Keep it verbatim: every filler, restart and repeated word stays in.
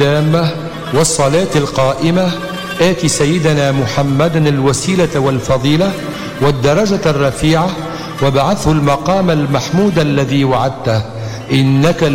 التامة والصلاة القائمة آت سيدنا محمدا الوسيلة والفضيلة والدرجة الرفيعة وابعثه المقام المحمود الذي وعدته إنك